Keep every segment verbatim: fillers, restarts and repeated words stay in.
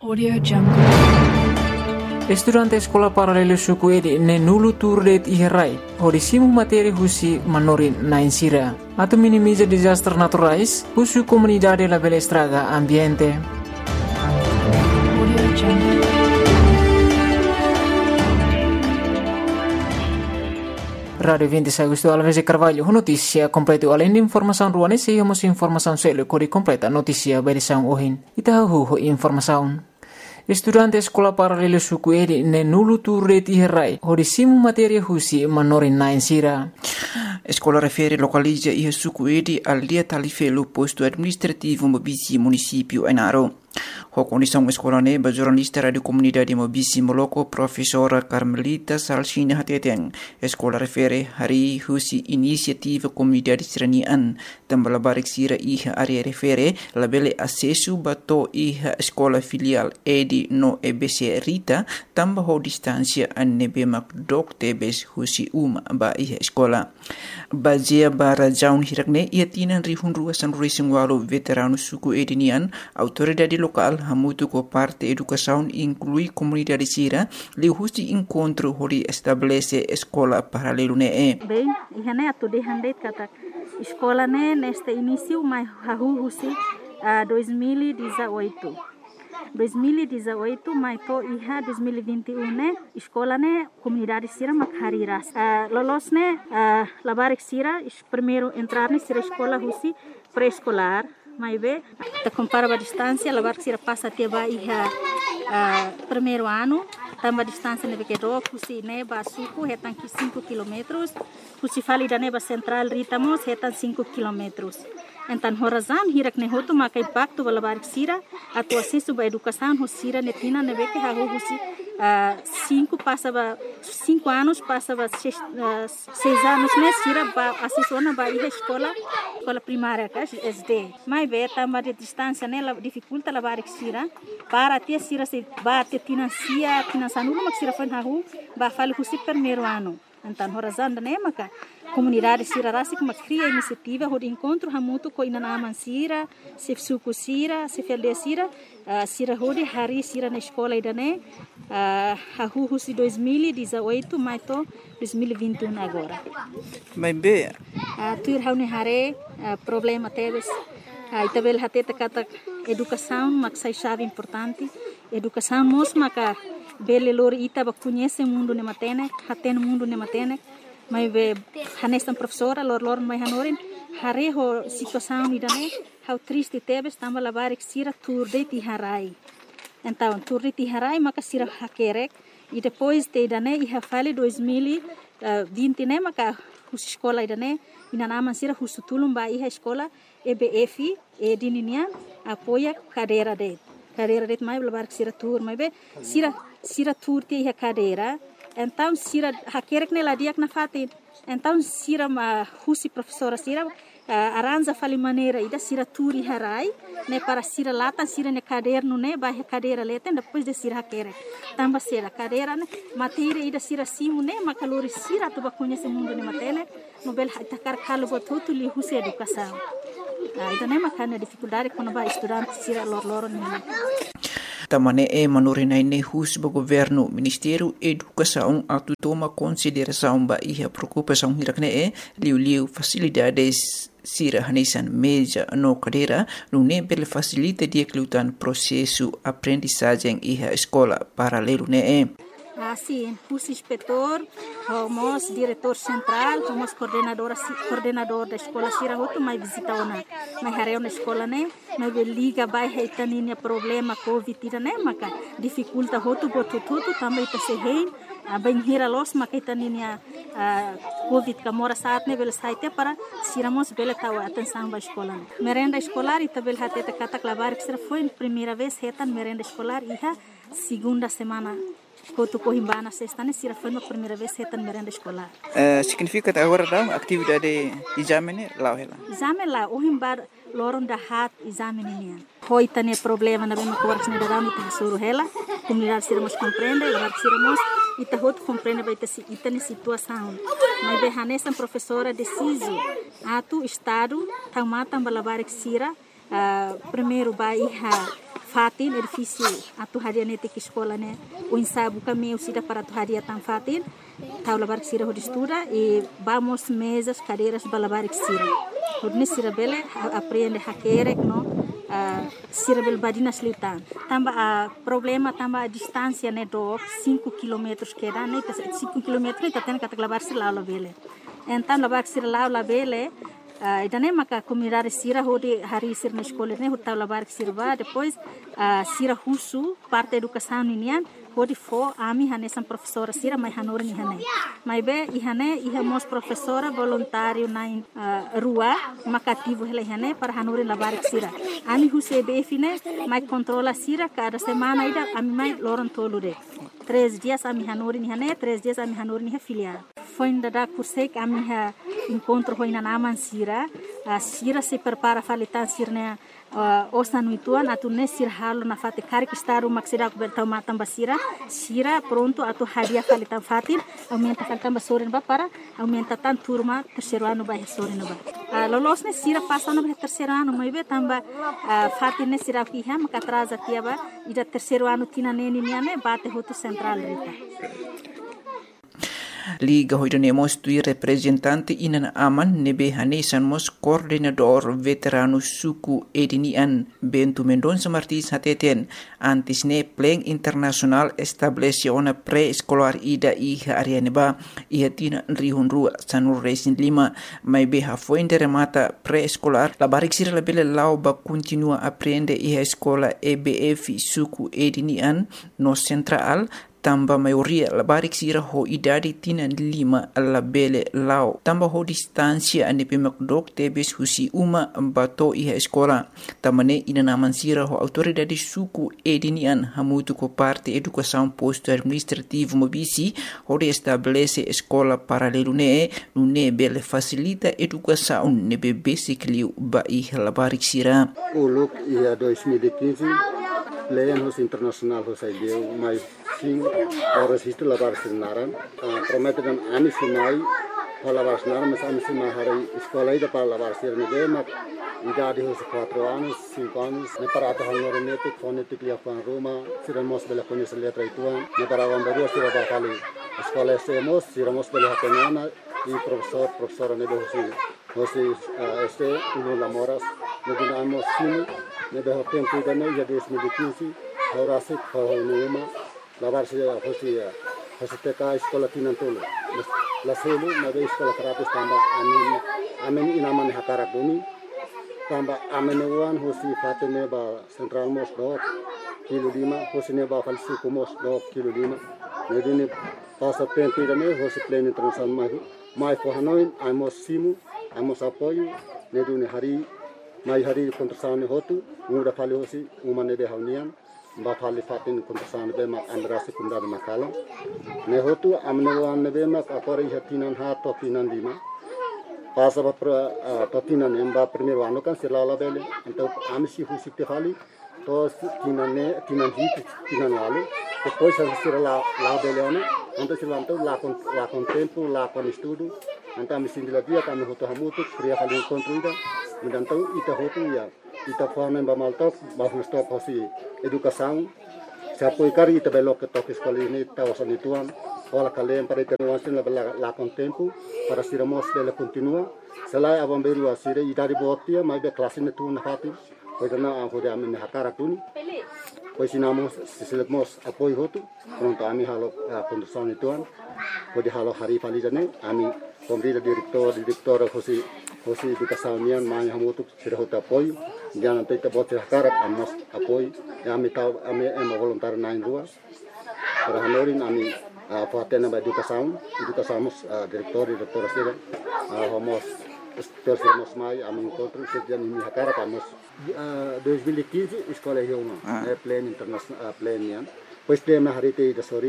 Audio Jungle. Estudante sekolah paralelo suku edi ne nulu turdet iherai, hodisimu materi husi manorin na insira. Atau minimiza disaster naturais, husu comunidade la bela estraga ambiente. Audio Jungle. Radio vinte e sei Agosto Alves e Carvalho, notícia completa além de informação ruane, se temos informação selo kori completa notícia berição ohin. Itahu informação. Estudante sekolah paralelo suku edi ne nulu turret iherai, hodisimu materi husi manorin na insira. Escola refere localiza e suku edi al dia talifelo posto administrativo Mobisi município Ainaro. A condição escola neba jornalista radio comunidade Mobisi Moloko professora Carmelita Salsina Hateteng. Escola refere hari husi inisiativa comunidade seranian tambah barik sira iha area refere labele acesso bato iha escola filial edi no E B C Rita tambah ho distância anebe mak dok tebes husi uma ba iha escola. Bazia bara jaun hirakne ia tinan rihun ruasan racing walu veterano suku edinian autoridade local hamutu ko parte educação inclui comunidade sira li husi encontro hori estabelece escola paralelo ne e. Bem, ihane atu de handet kata escola ne neste início mai hahu husi uh, dois mil e dezoito. dois mil e dezoito mai to iha dois mil e vinte e um ne escola ne comunidade sira makhariras uh, lolos ne uh, labarik sira primeiro entrar ne sira escola husi pré-escolar mai be ta compara a distância labarik sira passa até ba iha uh, primeiro ano tamba distância ne que do husi ne ba suku hetan ki cinco quilômetros husi fali da ne ba central ritamos hetan cinco quilômetros. Então, horazan hirak ne hotu makai bakto balabarik sira atau acesso ba educação hosira netina nebe que hahu husi cinco passava cinco anos passava seis, uh, seis anos ne sira ba acesso na ba iha escola escola primária ka S D. Mai be tamba de distância ne la dificulta labarik sira para ter sira se ba te financia financiando mak sira fan hahu ba fali husi primeiro ano. Então, horazan da ne maka comunidade sira rasi kuma cria iniciativa hod encontro hamutu ko inanaman sira se suku sira se felde sira uh, sira hodi hari sira na escola idane uh, hahu husi dois mil e dezoito mai to dois mil e vinte e um agora. Mai be uh, tuir haune hare uh, problema teves uh, itabel hateta kata educação mak sai chave importante educação mos maka bele lori ita ba conhece mundo ne matene haten mundo ne matene mai be hanestan professora lor lor mai hanorin hare ho situação idane how triste tebes tamba labarik sira turde ti harai então turde ti harai maka sira hakerek e depois te idane e hafale dois mil e vinte ne maka hus escola idane inanaman sira husutulum ba iha escola E B F e dininian apoia cadeira de cadeira de mai labarik sira tur mai be sira sira tur ti iha cadeira. Então, sira hakerek ne ladiak na fatin. Então, sira ma husi professora sira uh, aranja fali maneira ida sira turi harai ne para sira latan sira ne caderno ne ba cadeira leten depois de sira hakerek. Tamba sira cadeira ne matéria ida sira simu ne makalori sira tu ba conhece mundo ne matene no bel takar kalo botutu li husi educação. Ah, ida ne makana dificuldade quando ba estudante sira lor lor ne. Tamane e manorinai ne hus ba governo Ministério Educação atu toma consideração ba iha preocupação hirakne e liu liu facilidades sira hanesan meja no cadeira no ne bel facilita dia klutan processo aprendizagem iha escola paralelo ne e. Assim, o inspetor, o diretor central, o coordenador, coordenador da escola Sira Hoto, mas visita ona, mas hareu na escola né, mas liga vai reitaninha problema Covid né, maka dificulta Hoto botu tudo também tá se rei, a bem hira los maka itaninha Covid kamora saat né, bel saite para Siramos bel tahu atenção ba escola. Merenda escolar e tabel hate te kata klabar que foi primeira vez retan merenda escolar iha segunda semana. Kotu Cohimbana sexta ne sira foi a primeira vez retan merenda escolar. Uh, significa agora da atividade exame lá ela. Exame lá o himbar loron da hat exame nian. Hoi tane problema na bem com works ne da mita suru hela. Comunidade siramos compreende, lá siramos e ta hot compreende vai ter se itane situação. Mas be hanesan professora deciso atu estado tamata balabarik sira uh, primeiro ba iha fatin edifício atu haria nete que escola né o ensaio kami usida para atu haria tan fatin taula bar sira hod estuda e vamos mesas cadeiras balabar sira hod ne sira bele aprende hakere no Uh, sira bel badina slitan tamba a uh, problema tamba a distância né do cinco quilômetros que dá né cinco quilômetros tá tendo que lavar sira lá bele então lavar sira lá bele uh, idane maka comunidade sira hodi hari sira na escola né hota lavar sira ba depois uh, sira husu parte educação nian hodi fo ami hane sam professora sira mai hanor ni hane mai be i hane i hamos professora voluntário na uh, rua makativo hele hane para hanor lavar sira ami huse be fine mai controla sira cada semana ida ami mai loron tolure três dias ami hanor ni hane três dias ami hanor ni filial foi ainda da curso que ami ha encontro foi na naman sira a sira se prepara falitan sira né uh, osa nuituan atu ne sir halo na fate kari kistaru maksida ku bertau matam basira sira pronto atu hadia falitan fatin aumenta falitan basorin ba para aumenta tan turma terceiro ano ba sorin ba uh, lolos ne sira passa no terceiro ano mai be tamba uh, fatin ne sira ki ha maka atrasa tiaba ida terceiro ano tina neni niane bate hotu central rita Liga hoidonemos tui representante inan aman nebe hanesan mos coordenador veterano suku edinian Bento Mendonça Martins hateten antes ne pleng internasional establece ona pré-escolar ida iha arianeba iha tina rihun rua sanur resin lima mai beha fuente remata pré-escolar la barik sira la bele lau ba continua aprende iha escola E B F suku edinian no central tamba maioria la barik sira ho idadi tina lima la bele lao tamba ho distancia ane pemakdok tebes husi uma bato iha escola tamane ina naman sira ho autoridade suku edinian hamutu ko parte educação posto administrativo mobisi ho de estabelece escola paralelo ne ne bele facilita educação ne be basically ba iha la barik sira uluk ia dois mil e quinze Leyan hos internasional hos ideu mais sim o registro lavar sinaran prometem ani sinai para lavar sinaran mas ani sinai hari escola ida para lavar sirne mak idade hos quatro anos cinco anos ne para ata hanor nete fonetic lia fan Roma siramos bela conhecer letra ituan ne para vamberu sira ba kali escola semos siramos bela hapenana e professor professora ne hosi hosi este uno lamoras ne dinamos sim ne be hotem tu dane ya dois mil e quinze ora se fauna lavar se hosi hosi teka escola tinantolo la selu na be escola terapis tamba amin amin inaman hakara bumi tamba amin wan hosi fatene ba central mos do kilo lima hosi ne ba falsi kumos do kilo lima ne dine passa tempo dane hosi pleno internacional mai mai for hanoi amos simu amos apoio ne dine hari mai hari kontrasane hotu muda fali hosi umane de haunian ba fali fatin kontrasane be ma andrase kunda de makalo ne hotu amne wan ne be ma akori hatinan ha to tinan lima pasa ba to tinan emba primeiro ano kan sirala bele então amsi husi te fali to tinan ne tinan hit tinan wale depois a sirala la bele ano então sirala então la con la con tempo la con estudo então me sindila dia kan hotu hamutu kriya fali construida então ita hotu ya ita forma ba malto ba stop hosi educação se apoio cari ita belo que toque escola ni ta osani tuan wala kalem para ita nuansin la la con tempo para siramos bela continua selai abamberu asire ita di botia mai be classe ne tu na fati pois na hoda amen hakara tuni pois sinamos siselemos apoio hotu pronto ami halo condução ni tuan pode halo hari fali jane ami komrida direktor direktor hosi hosi educação nian mai hamutu sira hota apoio jangan nanti kita buat sekarang amos apoio ami tahu ami em voluntário na rua para hanorin ami fatena ba educação educação direktor direktor sira homos terceros mai ami encontro sejak ini sekarang amos dois mil e quinze escola Rioma é pleno internacional pleno nian pois tema hari te da sori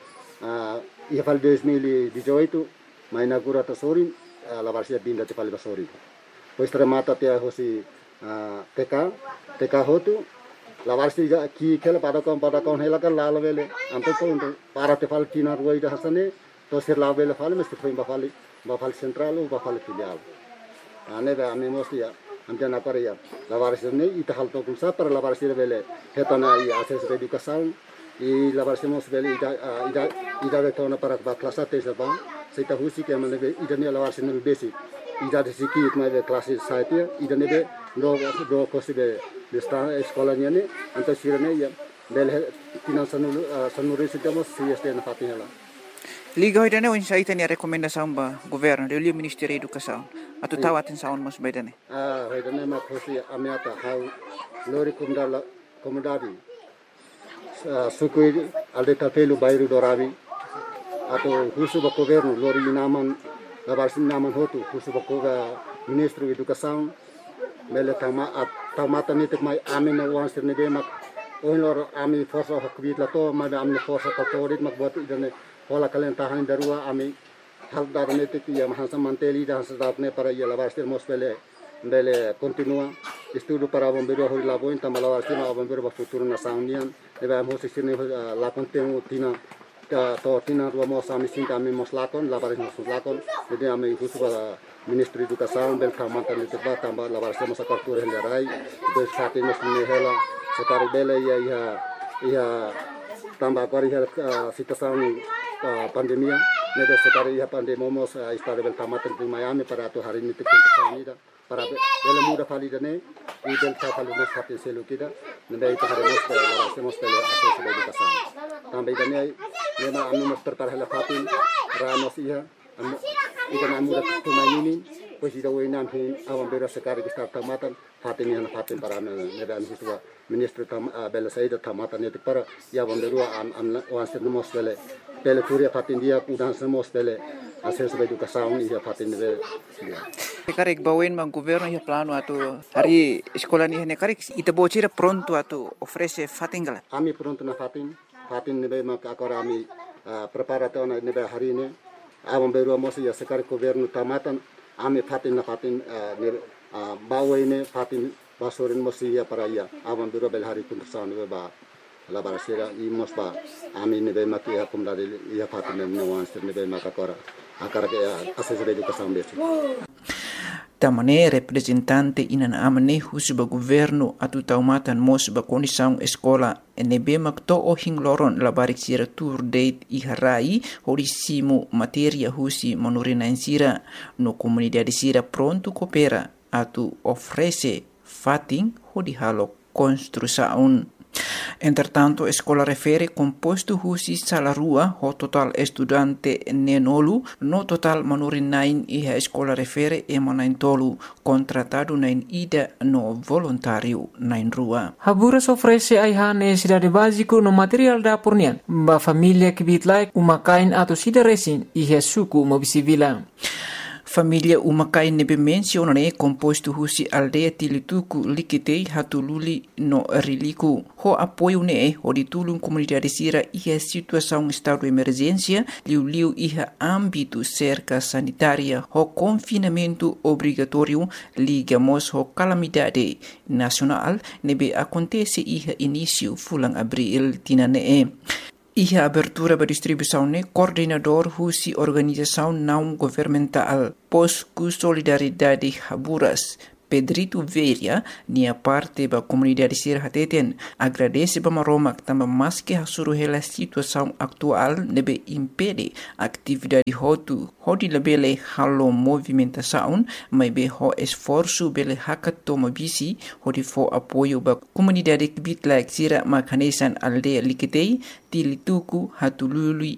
ia fal dois mil e dezoito mai inaugura ta sori la varsia binda te fal basori pois remata te hosi T K T K hotu la varsia ki kela pada kon pada kon hela kan la vele anto ko para te fal kina ruai da hasane to sir la vele fal mesti foi ba fal ba fal central ba fal filial ane ba ame mosti ya amjan apa ya lawaris ini ita hal to kumsa para lawaris bele hetana i akses educação e lawaris mos bele ida ida ida betona para kelas satu sabang seita husi ke mane ida ne lawaris ne besi ida de siki itma be kelas satu ida ne be do do kosi be desta sekolahnya ne anta sirane ya bele tinan sanu sanuri sidamos sieste na fatinela Liga hoidane o insaita ni rekomendação ba governo de o Ministério da Educação atu tahu atenção mas baidane ah hoidane ma kosi amiata hau lori kumdala komodadi sukui alde tapelu bairu dorabi atau husu ba governo lori naman labarsin naman hotu husu ba Ministro Educação mele tama tamata ni tek mai amin na wan sirne be mak onlor ami forsa hakbit la to ma amne forsa ka torit mak buat idane Hola kalian tahan darua ami hal darane te ya mahasa manteli dan sedapne para ya lavarster mospele bele continua estudo para bombeiro hori la boin tamala warti ma bombeiro ba futuro na saunian eba mo sisine la contenu tina ta to tina ro mo sami sinta ami mos lakon lavares mos lakon jadi ami husu ba Ministro Educação bel kamanta ni te ba tamba lavarster mos akartur hendarai des fatin mos ne hela sekari bele ya ya ya tambah kori ya situação pandemia, neda sekali ya pandemi mos istade bel tamatan di Miami para tu hari ini tikun tersanida para bel muda validane i bel tafalu mos hatin selu kita neda itu hari mos para semos bel akses bel kasan tambah idane nema anu mos prepare la fatin ramos iya anu idane muda tumaini pues ida wenam hin awam bel sekali kita tamatan fatin yang fatin para neda anu situa Ministro tam bel saida tamatan itu para ya bomberu am am wanser mos bel Pele kuria fatin dia udah semos pele hasil sebagai educação ia fatin dia. Karek bawen mang governo ia plano atu hari sekolah ni hene karek ita bocira pronto atu ofrece fatin gala. Ami pronto na fatin fatin nebe mak agora ami preparato na nebe hari ini awam beru mos ia sekali governo tamatan ami fatin na fatin nebe bawen fatin basorin mos ia para ia awam beru bel hari kuntersan nebe ba la barasera i mosba ami ne be maki ya pum dari ya fatin ne wan sir ne be maka kora akara ke asese be educação besi tamane representante inan amane husu governo atu taumatan mos ba condição escola ne be makto o hingloron la barik sira tour date i harai horisimo materia husi monorina insira no comunidade sira pronto coopera atu ofrece fatin hodi halo construção. Entretanto, escola refere composto husi salarua ho total estudante nenolu no total manurin nain iha escola refere emanain tolu contratado nain ida no voluntário nain rua. Haburas ofrece aiha necessidade básico no material da pornian ba família que bitlai umakain atau sida resin iha suku mobisivila. Família umakai nebe menciona ne composto husi aldeia tilituku likitei hatululi no riliku. Ho apoio ne ho ditulung comunidade sira iha situação estado de emergência liu liu iha âmbito cerca sanitária ho confinamento obrigatório ligamos ho calamidade nacional nebe acontece iha início fulang abril tinane. Iha abertura ba distribuição ne coordenador husi organização não governamental Posku Solidariedade Haburas Pedrito Veria nia parte ba comunidade sir hateten agradece ba maromak tamba mas que hasuru hela situação actual nebe impede atividade hotu hodi lebele halo movimentação mai be ho esforço bele hakato mabisi hodi fo apoio ba comunidade kibit like sira makanesan aldeia likitei tilituku hatulului